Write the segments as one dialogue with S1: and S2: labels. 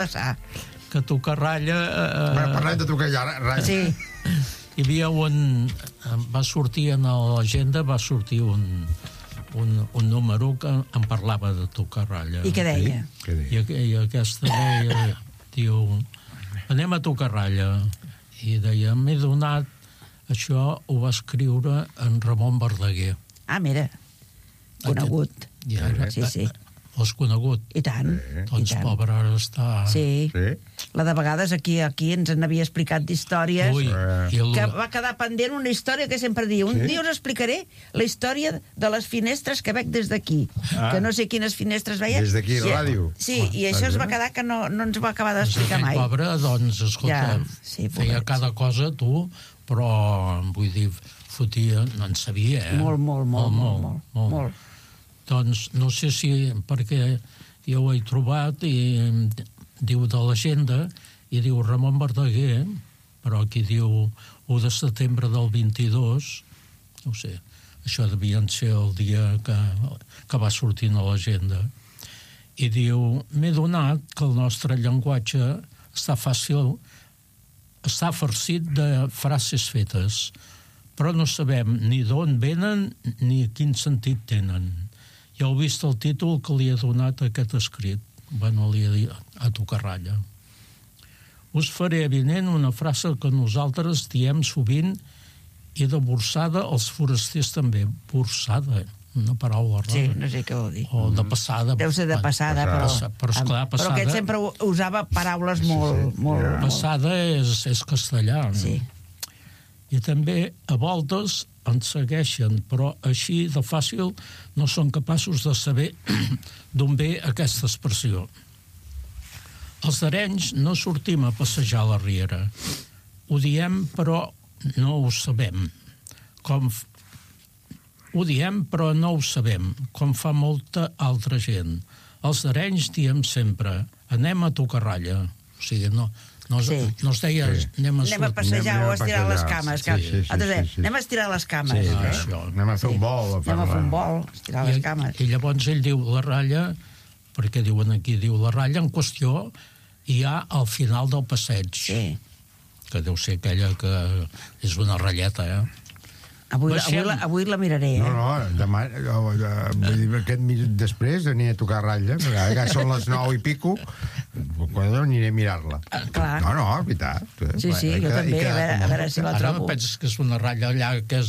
S1: passar.
S2: Que tocar ratlla...
S3: Parlem de tocar ratlla.
S1: Sí.
S2: Hi havia va sortir en l'agenda, va sortir un número que em parlava de tocar ratlla.
S1: I què deia?
S2: I aquesta deia, diu, anem a tocar ratlla. I deia, m'he donat, això ho va escriure en Ramon Verdaguer.
S1: Ah, mira, conegut. Sí.
S2: L'has conegut?
S1: I tant.
S2: Doncs pobre, ara està...
S1: Sí. La de vegades aquí ens n'havia explicat d'històries que va quedar pendent una història que sempre diu, un dia us explicaré la història de les finestres que veig des d'aquí, que no sé quines finestres veia.
S3: Des d'aquí, ràdio.
S1: Sí, i això es va quedar que no ens va acabar d'explicar mai.
S2: Pobre, doncs, escolta, feia cada cosa tu, però, vull dir, fotia, no en sabia, Molt. Doncs no sé si, perquè jo ho he trobat i diu de l'agenda i diu Ramon Verdaguer, però aquí diu 1 de setembre del 22, no sé, això devien ser el dia que va sortint a l'agenda, i diu, m'he donat que el nostre llenguatge està farcit de frases fetes, però no sabem ni d'on venen ni quin sentit tenen. Ja heu vist el títol que li he donat a aquest escrit. Bueno, li he dit a tocar ratlla. Us faré avinent una frase que nosaltres diem sovint i de borsada els forasters també. Borsada, una paraula rara.
S1: Sí, no sé què vol dir.
S2: O de passada.
S1: Deu ser de passada, però
S2: esclar, passada...
S1: Però aquest sempre usava paraules molt...
S2: Passada és castellà.
S1: Sí.
S2: I també, a voltes, ens segueixen, però així de fàcil no són capaços de saber d'on ve aquesta expressió. Els d'Arenys no sortim a passejar a la riera. Ho diem, però no ho sabem. Ho diem, però no ho sabem, com fa molta altra gent. Els d'Arenys diem sempre, anem a tocar ratlla. O sigui, no es deia anem a
S1: passejar o a estirar les cames. Anem a estirar les cames.
S3: Anem a fer un vol.
S1: Anem a fer un vol, estirar les cames.
S2: I llavors ell diu la ratlla, perquè diuen aquí, diu la ratlla en qüestió hi ha al final del passeig.
S1: Sí.
S2: Que deu ser aquella que és una ratlleta,
S1: Avui la miraré.
S3: No, demà, després aniré a tocar ratlla, perquè ara són les 9 i pico, quan aniré a mirar-la.
S1: Clar.
S3: No, és veritat.
S1: Sí, jo també, a veure si la trobo.
S2: Ara penses que és una ratlla allà, que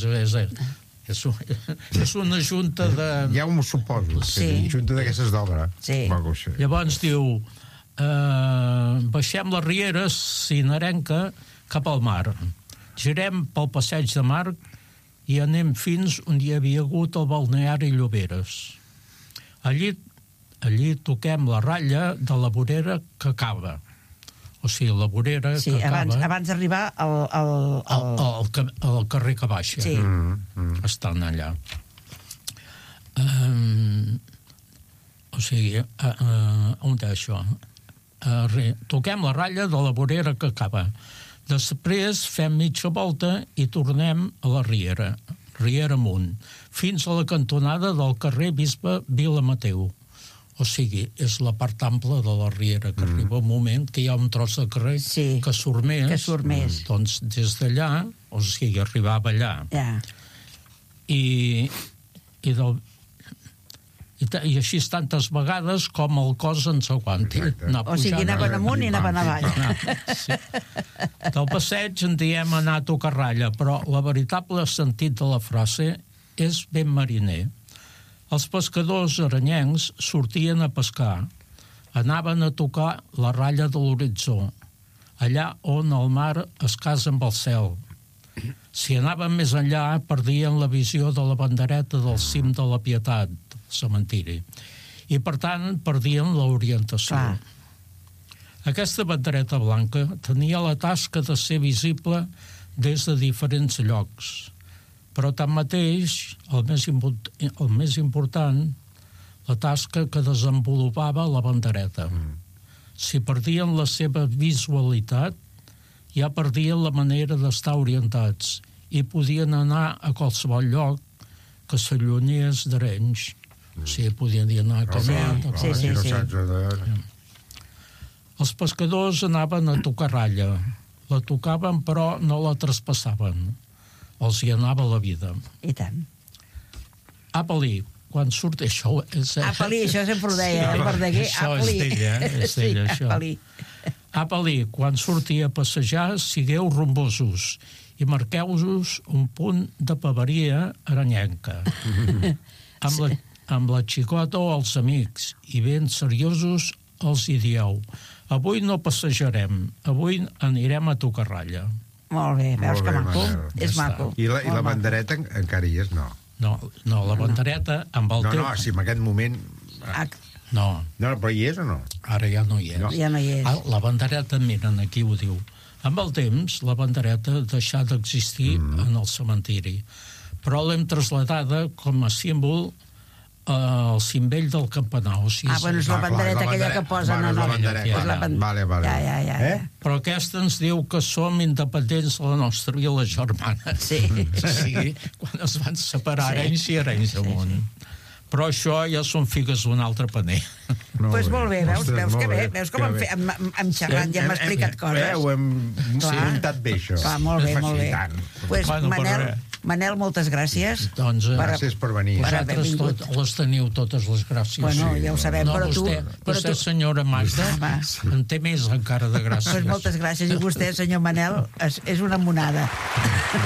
S2: és una junta de...
S3: Ja ho suposo, junta d'aquestes d'obra.
S1: Sí.
S2: Llavors diu, baixem la riera sinarenca cap al mar, girem pel passeig de Marc i anem fins on hi havia hagut el balneari Lloberes. Allí toquem la ratlla de la vorera que acaba. O sigui, la vorera que acaba...
S1: Sí, abans d'arribar
S2: al carrer que baixa.
S1: Sí.
S2: Estan allà. O sigui, on és això? Toquem la ratlla de la vorera que acaba. Després fem mitja volta i tornem a la riera amunt, fins a la cantonada del carrer Bisbe Vilamateu. O sigui, és la part ampla de la riera, que arriba un moment que hi ha un tros de carrer que surt més. Doncs des d'allà, o sigui, arribava allà. I així tantes vegades com el cos ens aguanti.
S1: O sigui, anaven amunt i anaven avall.
S2: Del passeig en diem anar a tocar ratlla, però el veritable sentit de la frase és ben mariner. Els pescadors arenyencs sortien a pescar, anaven a tocar la ratlla de l'horitzó, allà on el mar es casa amb el cel. Si anaven més enllà, perdien la visió de la bandereta del cim de la Pietat, cementiri, i per tant perdien l'orientació. Aquesta bandereta blanca tenia la tasca de ser visible des de diferents llocs, però tanmateix el més important, la tasca que desenvolupava la bandereta. Si perdien la seva visualitat, ja perdien la manera d'estar orientats i podien anar a qualsevol lloc que s'allunyés d'Arenys. O sigui, podien anar a caminar.
S1: Sí.
S2: Els pescadors anaven a tocar ratlla. La tocaven, però no la traspassaven. Els hi anava la vida.
S1: I tant.
S2: Apel·li, quan surt això...
S1: Apel·li, això sempre ho deia, Verdaguer.
S2: Això és d'ella, això. Apel·li, quan surti a passejar, sigueu rumbosos i marqueu-vos un punt de paveria aranyenca. Amb la xicota o els amics, i ben seriosos els hi dieu: avui no passejarem, avui anirem a tocar ratlla.
S1: Molt bé, veus que maco? És maco.
S3: I la bandereta encara hi és, no?
S2: No, la bandereta amb el teu...
S3: No, si en aquest moment...
S2: No,
S3: però hi és o no?
S2: ara ja no hi és.
S1: Ja no hi és.
S2: La bandereta, miren, aquí ho diu. Amb el temps, la bandereta deixà d'existir en el cementiri, però l'hem traslladada com a símbol al cimbell del campanar. O sigui,
S1: bueno, és la bandereta aquella que posen en el...
S3: Vale.
S1: Ja.
S2: Però aquesta ens diu que som independents de la nostra vila germana.
S1: Sí.
S2: Sí, quan es van separar Arenys i Arenys de Munt. Però això ja són figues d'un altre paner.
S1: Doncs molt bé, veus que bé, veus com hem xerrat i hem explicat coses.
S3: Ho hem muntat bé, això.
S1: Clar, molt bé. Doncs, Manel, moltes gràcies.
S2: Doncs,
S3: gràcies per venir.
S2: Vosaltres les teniu totes les gràcies.
S1: Bueno, ja ho sabem, però tu...
S2: Vostè, senyora Magda, en té més encara de gràcies.
S1: Doncs moltes gràcies. I vostè, senyor Manel, és una monada.